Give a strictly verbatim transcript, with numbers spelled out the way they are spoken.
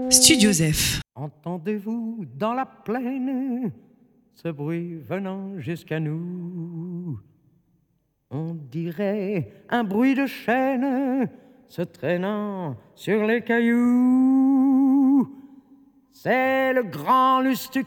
Studio Zef. Entendez-vous dans la plaine ce bruit venant jusqu'à nous? On dirait un bruit de chaîne se traînant sur les cailloux. C'est le grand lustre